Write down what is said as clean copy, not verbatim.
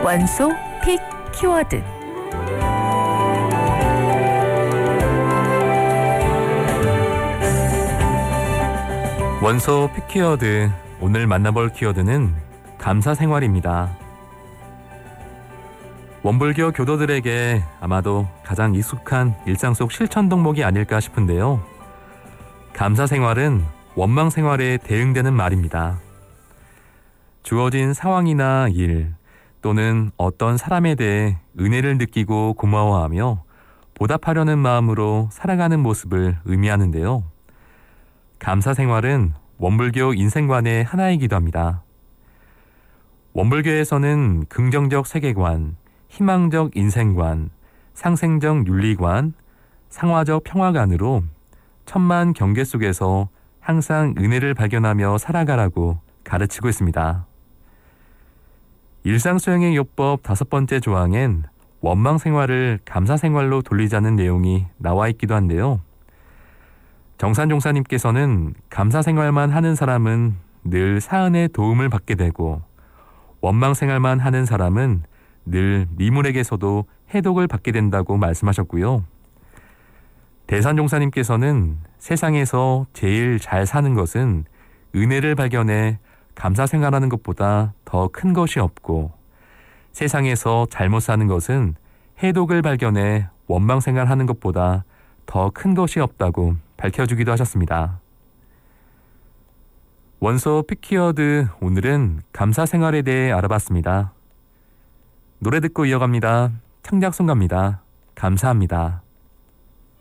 원소 픽 키워드. 원소 픽 키워드. 오늘 만나볼 키워드는 감사생활입니다. 원불교 교도들에게 아마도 가장 익숙한 일상 속 실천 덕목이 아닐까 싶은데요. 감사생활은 원망생활에 대응되는 말입니다. 주어진 상황이나 일 또는 어떤 사람에 대해 은혜를 느끼고 고마워하며 보답하려는 마음으로 살아가는 모습을 의미하는데요. 감사생활은 원불교 인생관의 하나이기도 합니다. 원불교에서는 긍정적 세계관, 희망적 인생관, 상생적 윤리관, 상화적 평화관으로 천만 경계 속에서 항상 은혜를 발견하며 살아가라고 가르치고 있습니다. 일상수행의 요법 5번째 조항엔 원망생활을 감사생활로 돌리자는 내용이 나와 있기도 한데요. 정산종사님께서는 감사생활만 하는 사람은 늘 사은의 도움을 받게 되고 원망생활만 하는 사람은 늘 미물에게서도 해독을 받게 된다고 말씀하셨고요. 대산종사님께서는 세상에서 제일 잘 사는 것은 은혜를 발견해 감사생활하는 것보다 더 큰 것이 없고 세상에서 잘못 사는 것은 해독을 발견해 원망생활하는 것보다 더 큰 것이 없다고 밝혀주기도 하셨습니다. 원소 픽키워드, 오늘은 감사생활에 대해 알아봤습니다. 노래 듣고 이어갑니다. 창작송가입니다. 감사합니다.